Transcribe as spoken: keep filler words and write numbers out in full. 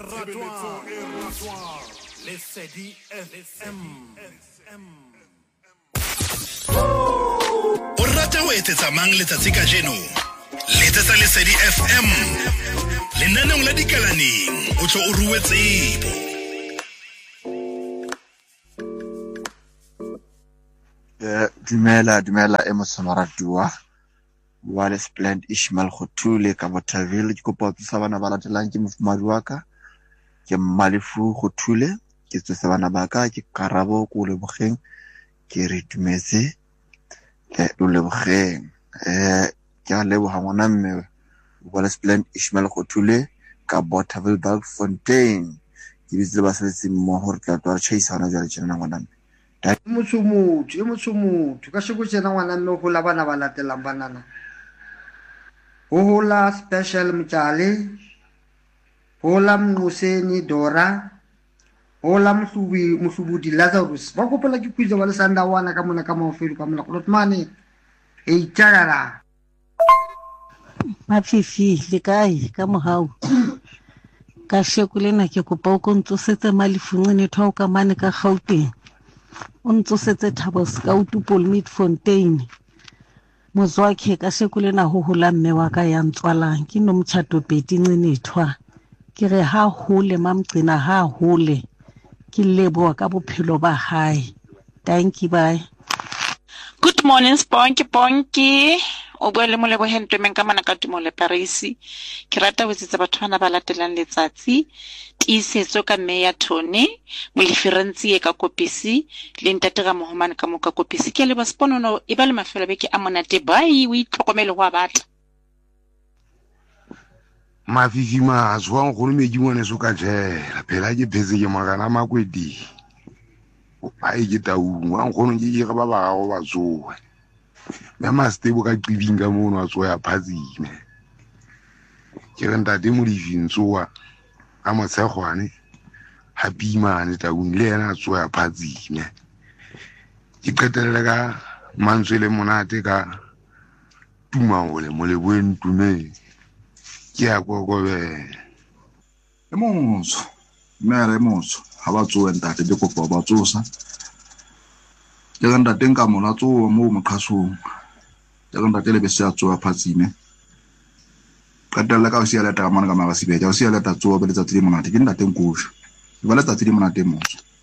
ratwa Lesedi F M. O rata ho etsetsa mang letsatsi ka jeno? Letsetsa Lesedi F M. Lenaneng la dikalaneng o tlo o ruwe tsebo. Eh dumela dumela Emerson Radua. Wale Splend Ishmael Khotule ka Bothaville ke kopa tsa bana ba latelang ke mofumadi wa ka ke Malifu Khotule ke tsa bana ba ka ke Karabo ko Lebogeng ke re tumetse ke o Lebogeng eh ke a leboga ngwana mme Wale Splend Ishmael Khotule ka Bothaville Belfontein ke bitse ba sebetsi mo hore tla twa chaisana jale tsena ngwana mme Motsomoto e motsomoto ka shego tsena ngwana mme go la bana ba latelang banana Hola special mtshale Hola Mnguseni Dora Hola Mhlubi Mhlubudi Lazarus ba kopela ke kwizo ba le sanda wana ka mona ka maofelo ka mona go lotmane e itjala Mafifi le kae ka mohau ka shekule na ke kopa o kontsosetse Malifungene thwa ka mane ka Gauteng o ntsosetse Thabo Scout Paul Midfontein Mozwakhe ka shekule na ho hola mme wa ka ya ntswalang ke nomtshato peti ncenethwa ke re ha hole mamgcina ha hole ke leboa ka bophelo ba hae thank you bye. Good morning Sponky Ponky o bua le molebo hentwe men ka mana ka tumo le Paris ke rata ho tsetsa batho bana ba latelang letsatsi tiisetso ka mme ya Tony Moleferentsi e ka Kopisi le ntatega Mohomane ka moka Kopisi ke le ba sponono e ba le mafelo beke a monate bai o itlhokomele ho batla Mafifi ma zwang go le meji mone so ka jela phela ke phetse ke magana makwedi o bai ke taung wa ngono ke ke ba ba go ba tsoe ya mastebo ka qibinga mono a tsoya phatsime ke re ntate Molifintsoa a motsegwane happy man taung le yena a tsoya phatsime ke qetelele ka mantswe le monate ka tumangole mo le boentume ke a gogobe e montsho mere montsho ha ba tsoe ntate ke kopa ba tsosa ke ga ntate nka mona tsoa mo moqhasong ke ga ntate le be se a tsoa phatsime qetella ka o se ya leta ka mana ka magasibe ja o se ya leta tsoa be letsatsi le monate ke ntate nkosha ba letsatsi le monate montsho